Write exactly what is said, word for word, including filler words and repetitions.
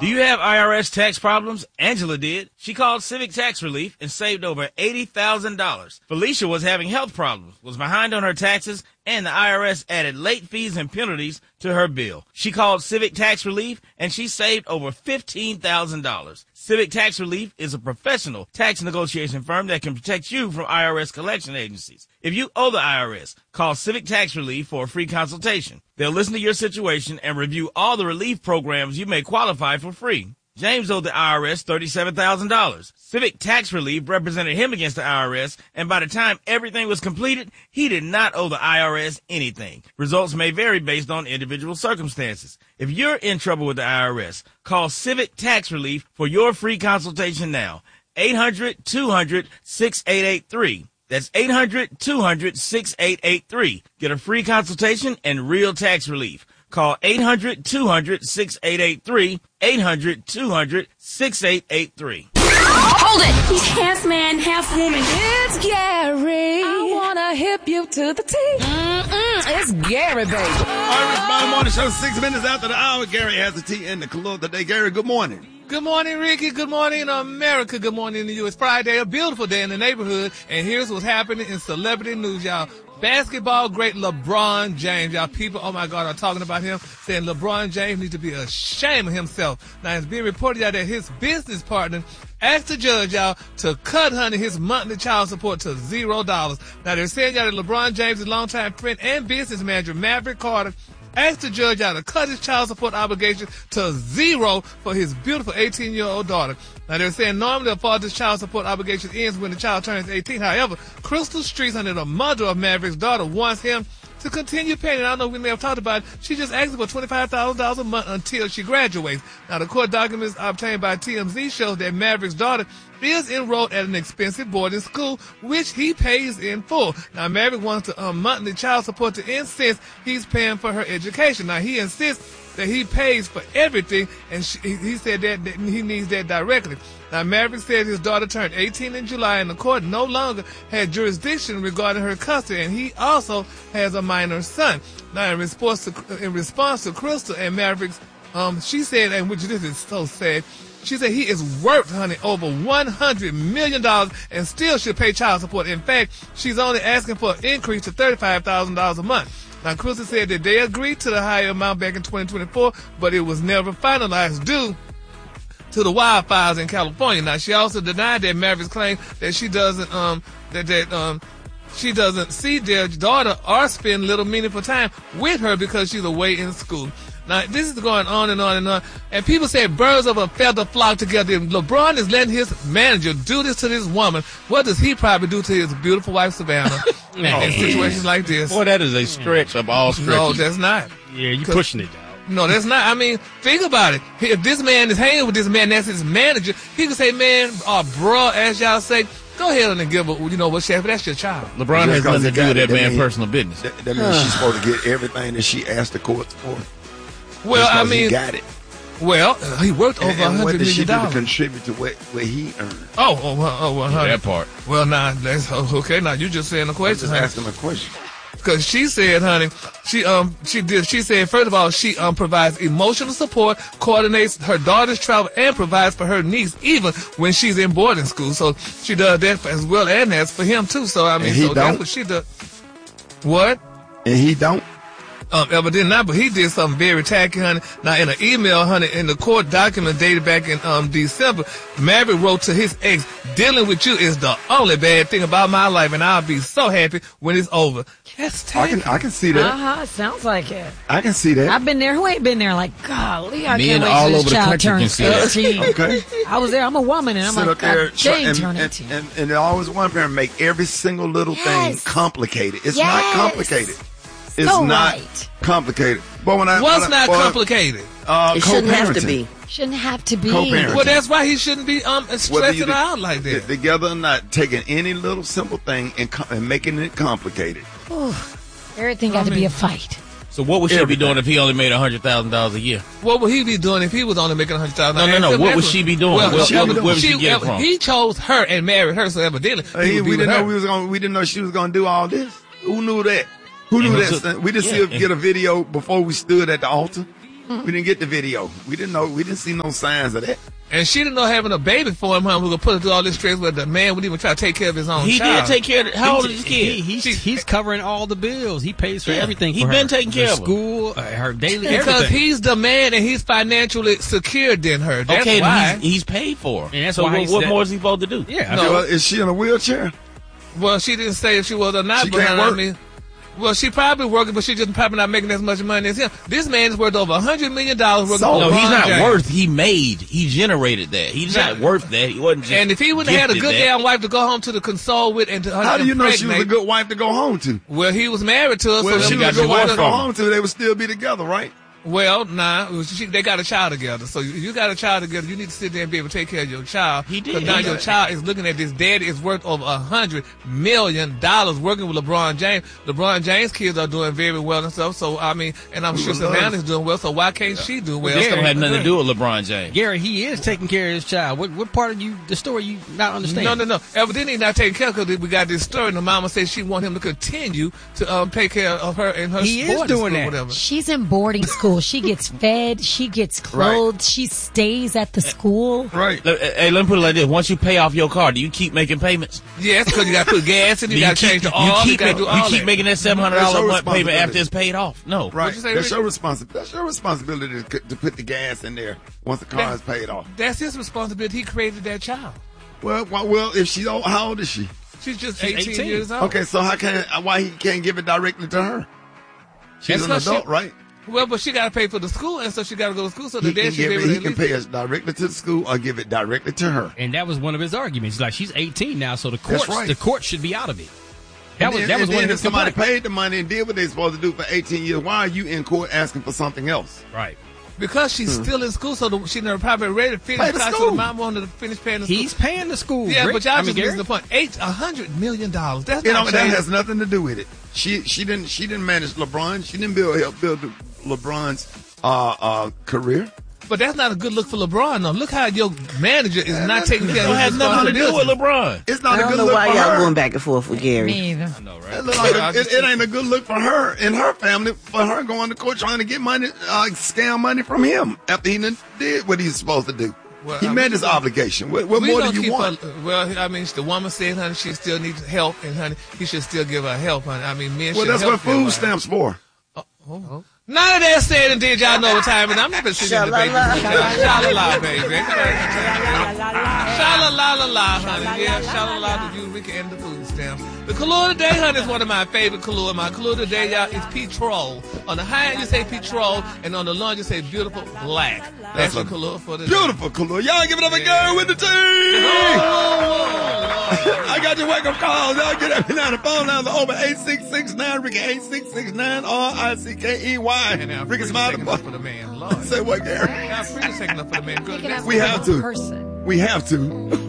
Do you have I R S tax problems? Angela did. She called Civic Tax Relief and saved over eighty thousand dollars. Felicia was having health problems, was behind on her taxes, and the I R S added late fees and penalties to her bill. She called Civic Tax Relief and she saved over fifteen thousand dollars. Civic Tax Relief is a professional tax negotiation firm that can protect you from I R S collection agencies. If you owe the I R S, call Civic Tax Relief for a free consultation. They'll listen to your situation and review all the relief programs you may qualify for free. James owed the I R S thirty-seven thousand dollars. Civic Tax Relief represented him against the I R S, and by the time everything was completed, he did not owe the I R S anything. Results may vary based on individual circumstances. If you're in trouble with the I R S, call Civic Tax Relief for your free consultation now. eight hundred, two hundred, six eight eight three. That's eight hundred, two hundred, six eight eight three. Get a free consultation and real tax relief. Call eight hundred, two hundred, six eight eight three, eight hundred, two hundred, six eight eight three. Hold it! He's half man, half woman. It's Gary. I wanna hip you to the T. Mm-mm, it's Gary, baby. All right, Rick Bottom Morning Show, six minutes after the hour. Gary has the tea in the clue of the day. Gary, good morning. Good morning, Ricky. Good morning, America. Good morning to you. It's Friday, a beautiful day in the neighborhood. And here's what's happening in celebrity news, y'all. Basketball great LeBron James. Y'all people, oh my God, are talking about him, saying LeBron James needs to be ashamed of himself. Now, it's being reported out that his business partner asked the judge, y'all, to cut, honey, his monthly child support to zero dollars. Now, they're saying, y'all, that LeBron James' longtime friend and business manager, Maverick Carter, asked the judge out to cut his child support obligation to zero for his beautiful eighteen-year-old daughter. Now, they're saying normally a father's child support obligation ends when the child turns eighteen. However, Crystal Streets, under the mother of Maverick's daughter, wants him to continue paying. I don't know if we may have talked about it. She just asked for twenty-five thousand dollars a month until she graduates. Now, the court documents obtained by T M Z shows that Maverick's daughter is enrolled at an expensive boarding school, which he pays in full. Now, Maverick wants the um, monthly child support to end since he's paying for her education. Now, he insists that he pays for everything, and she, he said that, that he needs that directly. Now, Maverick said his daughter turned eighteen in July, and the court no longer had jurisdiction regarding her custody, and he also has a minor son. Now, in response to, in response to Crystal and Maverick's, um, she said, and which this is so sad, she said he is worth, honey, over one hundred million dollars and still should pay child support. In fact, she's only asking for an increase to thirty-five thousand dollars a month. Now, Crystal said that they agreed to the higher amount back in twenty twenty-four, but it was never finalized due to the wildfires in California. Now, she also denied that Maverick's claim that she doesn't, um, that, that, um, she doesn't see their daughter or spend little meaningful time with her because she's away in school. Now, this is going on and on and on. And people say birds of a feather flock together. If LeBron is letting his manager do this to this woman, what does he probably do to his beautiful wife, Savannah, in, in situations like this? Boy, that is a stretch of all stretches. No, that's not. Yeah, you're pushing it, dog. No, that's not. I mean, think about it. If this man is hanging with this man, that's his manager, he can say, man, uh, bruh, as y'all say, go ahead and give her, you know what, Chef, that's your child. LeBron has nothing to do with that man's personal business. That, that means she's supposed to get everything that she asked the court for. Well, I mean, he got it. Well, uh, he worked over a hundred million dollars. What did she do to contribute to what, what he earned? Oh, oh, well, oh, well, yeah, that part. Well, now, that's okay. Now you just saying a question. I'm just asking a question. Because she said, honey, she um she did. She said, first of all, she um provides emotional support, coordinates her daughter's travel, and provides for her niece even when she's in boarding school. So she does that for, as well, and that's for him too. So I mean, so don't. That's what she does. What? And he don't. Um, evidently not, but he did something very tacky, honey. Now, in an email, honey, in the court document dated back in um December, Maverick wrote to his ex, dealing with you is the only bad thing about my life, and I'll be so happy when it's over. That's tacky. I can, I can see that. Uh-huh, sounds like it. I can see that. I've been there. Who ain't been there? Like, golly, I Me can't and wait all till over this the child country can turns see that. eighteen. Okay. I was there. I'm a woman, and I'm Sit like, up there, God, Jane and, turned and, eighteen. and, and, and they always want to make every single little Yes. thing complicated. It's Yes. not complicated. It's So not right. complicated. But when I, What's when I, not well, complicated? Uh, It shouldn't have to co-parenting. be. Shouldn't have to be. Co-parenting. Well, that's why he shouldn't be um Whether stressing you her out like get that. together or not, taking any little simple thing and, com- and making it complicated. Ooh, everything got I to be mean- a fight. So what would she be Everything. doing if he only made one hundred thousand dollars a year? What would he be doing if he was only making a hundred thousand? No, no, no. What would she be doing? Well, What- she- what would- where would she she- get it from? He chose her and married her, so evidently Hey, he would be we with didn't her. know we was gonna. We didn't know she was gonna do all this. Who knew that? Who knew And that? so- son? We just yeah, see her and- get a video before we stood at the altar. We didn't get the video. We didn't know. We didn't see no signs of that. And she didn't know having a baby for him, huh, was going to put her through all this stress where the man would even try to take care of his own He child. did take care of it. How old is his kid? He, he's, he's covering all the bills. He pays for Yeah, everything. he for been her. taking care her of her. school, uh, her daily Because everything. he's the man and he's financially secure than her. That's okay, why. he's, he's paid for. And that's so why what, he what said- more is he supposed to do? yeah, No. Well, is she in a wheelchair? Well, she didn't say if she was or not. She but can't I work? mean, well, she probably working, but she just probably not making as much money as him. This man is worth over a hundred million dollars. Working So- for No, he's LeBron not James. worth. He made. He generated that. He's not Yeah. worth that. He wasn't just. And if he wouldn't have had a gifted good that. damn wife to go home to the console with and to How do you know she was a impregnate- good wife to go home to? Well, he was married to her. Well, so if she then was a we good got wife to to go home to, they would still be together, right? Well, nah, it was- she, they got a child together. So you, you got a child together. You need to sit there and be able to take care of your child. He did. 'Cause now He your did. child is looking at this. Daddy is worth over a hundred million dollars working with LeBron James. LeBron James' kids are doing very well and stuff. So I mean, and I'm sure Well, Savannah's doing well. So why can't she do well? This So- don't have nothing to do with LeBron James. Gary, he is taking care of his child. What what part of you the story you not understand? No, no, no. Evidently, he's not taking care because we got this story. And the mama says she want him to continue to um, take care of her and her. He is boarding doing school, that. Whatever. She's in boarding school. She gets fed. She gets clothed. She stays at the school. Right. Look, Hey, let me put it like this: once you pay off your car, do you keep making payments? Yes, because you got to put gas in. Do You got to keep, change the you oil. You keep, got to it- do you all keep that. making that seven hundred That's dollar your a month payment responsibility. after it's paid off. No, Right. you say, That's Rick? your responsibility. That's your responsibility to, to put the gas in there once the car That- is paid off. That's his responsibility. He created that child. Well, well, well, if she old, how old is she? She's just She's eighteen, eighteen. years old. Okay, so how can why he can't give it directly to her? She's That's an 'cause she- adult, right? Well, but she got to pay for the school, and so she got to go to school. So the He dad can, should give be it, able to he at can least- pay us directly to the school or give it directly to her. And that was one of his arguments. Like she's eighteen now, so the courts right. the court should be out of it. That And was then, that was and one then of if his somebody complaints. paid the money and did what they're supposed to do for eighteen years, why are you in court asking for something else? Right. because she's still in school, so the, she never probably ready to finish Pay the class. So school. the mom wanted to finish paying the school. He's paying the school. Yeah, Rick. but y'all I mean, just Gary. missing the point. Eight, a hundred million dollars. That's You know not that changing. has nothing to do with it. She she didn't she didn't manage LeBron. She didn't build help build LeBron's uh uh career. But that's not a good look for LeBron. Though. Look how your manager is not taking care It of don't his have nothing to do with responsibilities. LeBron. It's not I a don't good know look why for y'all her. going back and forth with Gary. Me either. I know, It, right? look like a- it, it ain't a good look for her and her family for her going to court trying to get money, uh, scam money from him after he done did what he's supposed to do. Well, he I met mean, his obligation. What, what We more gonna do you keep want? Her, well, I mean, the woman said, honey, she still needs help, and honey, he should still give her help, honey. I mean, men Well, should that's help what their food wives. stamps for. None of that said and did. Y'all know what time it is. I'm not going to sit in the debate. Sha-la-la, baby. Sha-la-la-la-la, honey. Yeah, sha-la-la to you, Ricky, and the food stamps. The color today, honey, is one of my favorite color. My color today, y'all, is petrol. On the high end, you say petrol, and on the low end, you say beautiful black. That's, That's your a color for the Beautiful color. Y'all give it up again with the team. I got your wake up calls. Y'all get up and down the phone now. Over eight six six nine Ricky eight six six nine R I C K E Y. And now, Ricky pretty Smiley. second up for the man. Lord. Say what, Gary? Now, pretty second up for the man. Good. Taking That's out We have to. person. We have to.